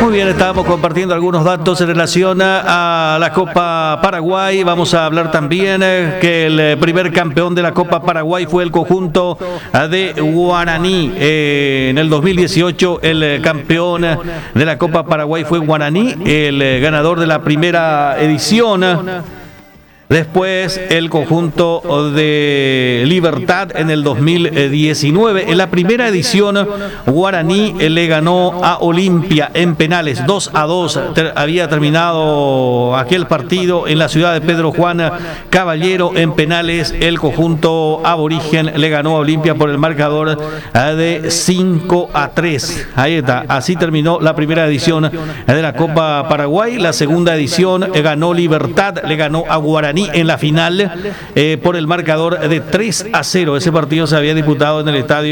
Muy bien, estábamos compartiendo algunos datos en relación a la Copa Paraguay. Vamos a hablar también que el primer campeón de la Copa Paraguay fue el conjunto de Guaraní. En el 2018 el campeón de la Copa Paraguay fue Guaraní, el ganador de la primera edición. Después el conjunto de Libertad en el 2019. En la primera edición, Guaraní le ganó a Olimpia en penales 2-2. Había terminado aquel partido en la ciudad de Pedro Juan Caballero. En penales, el conjunto aborigen le ganó a Olimpia por el marcador de 5-3. Ahí está. Así terminó la primera edición de la Copa Paraguay. La segunda edición ganó Libertad, le ganó a Guaraní en la final por el marcador de 3-0. Ese partido se había disputado en el estadio